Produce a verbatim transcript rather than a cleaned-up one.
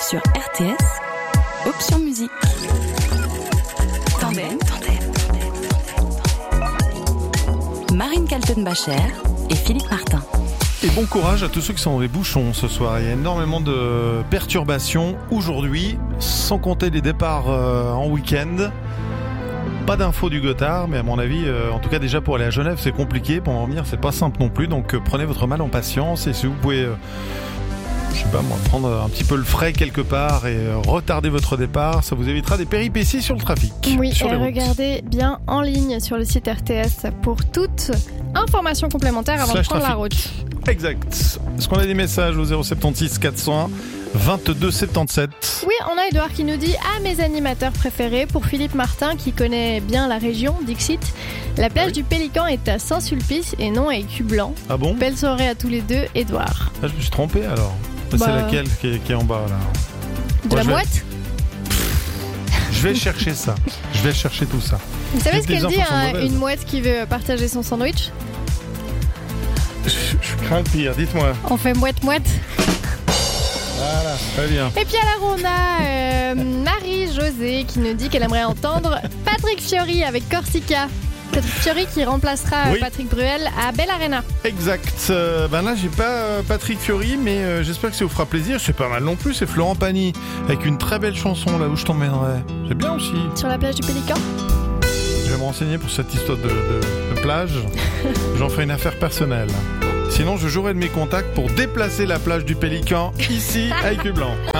sur R T S, option musique. Tandem, tandem. Marine Kaltenbacher et Philippe Martin. Et bon courage à tous ceux qui sont dans les bouchons ce soir. Il y a énormément de perturbations aujourd'hui, sans compter les départs euh, en week-end. Pas d'infos du Gothard, mais à mon avis, euh, en tout cas déjà pour aller à Genève, c'est compliqué. Pour en venir, c'est pas simple non plus. Donc euh, prenez votre mal en patience et si vous pouvez, euh, je sais pas moi, prendre un petit peu le frais quelque part et euh, retarder votre départ, ça vous évitera des péripéties sur le trafic. Oui, sur et les routes. regardez bien en ligne sur le site R T S pour toute information complémentaire avant Slash de prendre trafic. la route. Exact. Est-ce qu'on a des messages au zéro sept six quatre cent un vingt-deux soixante-dix-sept? Oui, on a Edouard qui nous dit « À mes animateurs préférés, pour Philippe Martin qui connaît bien la région, Dixit, la plage Ah oui. du Pélican est à Saint-Sulpice et non à Écu-Blanc. Ah bon? Belle soirée à tous les deux, Edouard. Ah, je me suis trompé alors. Bah, C'est laquelle qui est, qui est en bas là? De Moi, la je vais- mouette. Je vais chercher ça. Je vais chercher tout ça. Vous savez ce Toutes les qu'elle dit infos sont à mauvaises. une mouette qui veut partager son sandwich? Je, je crains le pire, dites-moi. On fait mouette-mouette. Voilà, très bien. Et puis alors on a euh, Marie-Josée qui nous dit qu'elle aimerait entendre Patrick Fiori avec Corsica. Patrick Fiori qui remplacera Oui. Patrick Bruel à Bell Arena. Exact. Euh, ben là, j'ai pas euh, Patrick Fiori, mais euh, j'espère que ça vous fera plaisir. C'est pas mal non plus. C'est Florent Pagny avec une très belle chanson là où je t'emmènerai. C'est bien aussi. Sur la plage du Pélican. Je vais me renseigner pour cette histoire de, de- de plage. J'en ferai une affaire personnelle. Sinon, je jouerai de mes contacts pour déplacer la plage du Pélican ici à Écu-Blanc. Hein ?